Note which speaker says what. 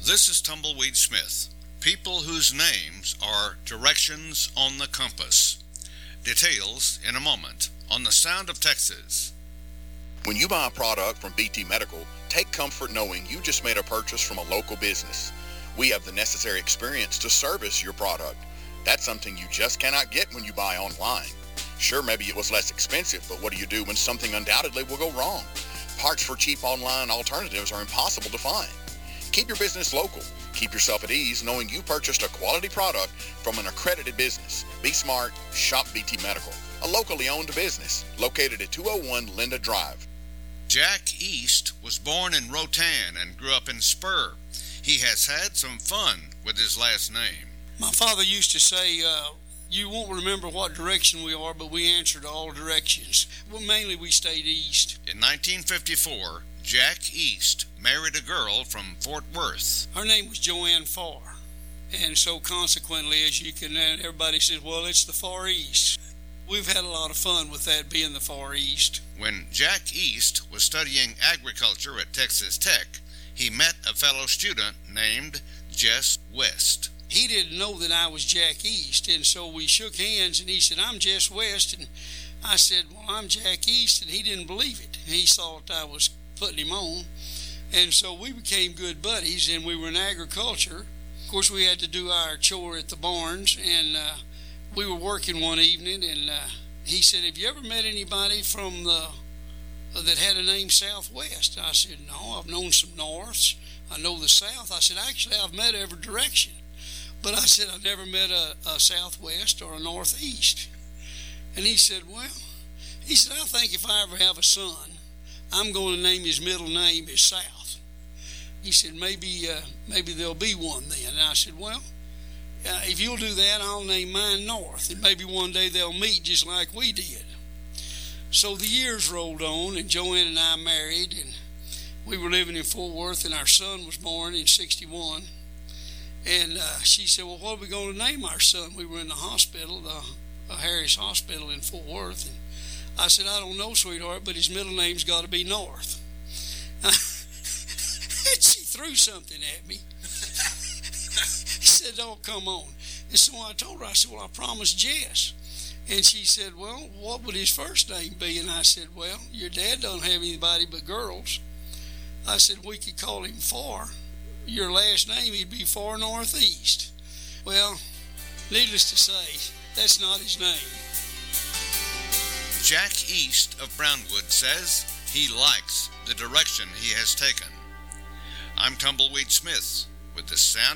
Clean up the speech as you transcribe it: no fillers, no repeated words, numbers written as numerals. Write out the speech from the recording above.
Speaker 1: This is Tumbleweed Smith. People whose names are directions on the compass. Details in a moment on The Sound of Texas.
Speaker 2: When you buy a product from BT Medical, take comfort knowing you just made a purchase from a local business. We have the necessary experience to service your product. That's something you just cannot get when you buy online. Sure, maybe it was less expensive, but what do you do when something undoubtedly will go wrong? Parts for cheap online alternatives are impossible to find. Keep your business local. Keep yourself at ease knowing you purchased a quality product from an accredited business. Be smart, shop BT Medical, a locally owned business located at 201 Linda Drive.
Speaker 1: Jack East was born in Rotan and grew up in Spur. He has had some fun with his last name.
Speaker 3: My father used to say, you won't remember what direction we are, but we answered all directions. Well, mainly we stayed east.
Speaker 1: In 1954, Jack East married a girl from Fort Worth.
Speaker 3: Her name was Joanne Farr. And so consequently, as you can, everybody says, well, it's the Far East. We've had a lot of fun with that being the Far East.
Speaker 1: When Jack East was studying agriculture at Texas Tech, he met a fellow student named Jess West.
Speaker 3: He didn't know that I was Jack East, and so we shook hands, and he said, I'm Jess West, and I said, well, I'm Jack East, and he didn't believe it. He thought I was putting him on, and so we became good buddies, and we were in agriculture. Of course, we had to do our chore at the barns, and we were working one evening, and he said, have you ever met anybody from that had a name Southwest? I said, no, I've known some Norths. I know the South. I said, actually, I've met every direction. But I said, I've never met a Southwest or a Northeast. And he said, well, I think if I ever have a son, I'm going to name his middle name as South. He said, maybe there'll be one then. And I said, well, if you'll do that, I'll name mine North. And maybe one day they'll meet just like we did. So the years rolled on, and Joanne and I married, and we were living in Fort Worth, and our son was born in '61. And she said, well, what are we going to name our son? We were in the hospital, the Harris Hospital in Fort Worth. And I said, I don't know, sweetheart, but his middle name's got to be North. And she threw something at me. She said, oh, come on. And so I told her, I said, well, I promised Jess. And she said, well, what would his first name be? And I said, well, your dad don't have anybody but girls. I said, we could call him Far. Your last name, he'd be Far Northeast. Well, needless to say, that's not his name.
Speaker 1: Jack East of Brownwood says he likes the direction he has taken. I'm Tumbleweed Smith with The Sound